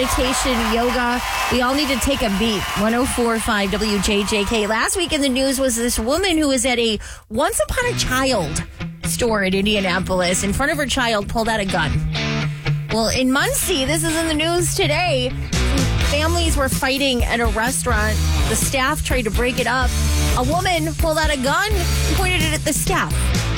meditation, yoga. We all need to take a beat. 104.5 WJJK. Last week in the news was this woman who was at a Once Upon a Child store in Indianapolis. In front of her child, pulled out a gun. Well, in Muncie, this is in the news today. Families were fighting at a restaurant. The staff tried to break it up. A woman pulled out a gun and pointed it at the staff.